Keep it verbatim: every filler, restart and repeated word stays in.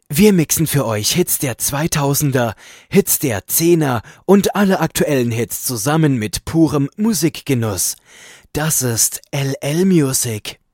Wir mixen für euch Hits der zweitausender, Hits der Zehner und alle aktuellen Hits zusammen mit purem Musikgenuss. Das ist L L Music.